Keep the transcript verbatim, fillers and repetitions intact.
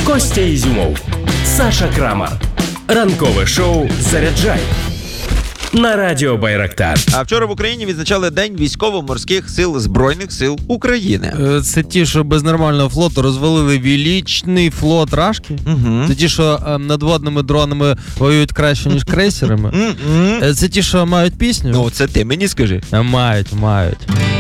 Костя Ізюмов, Саша Крамар. Ранкове шоу «Заряджай» на радіо Байрактар. А вчора в Україні відзначали День військово-морських сил Збройних сил України. Це ті, що без нормального флоту розвалили величний флот Рашки. Угу. Це ті, що е, надводними дронами воюють краще, ніж крейсерами. М-м. Е, Це ті, що мають пісню. Ну, це ти мені скажи. Е, Мають, мають.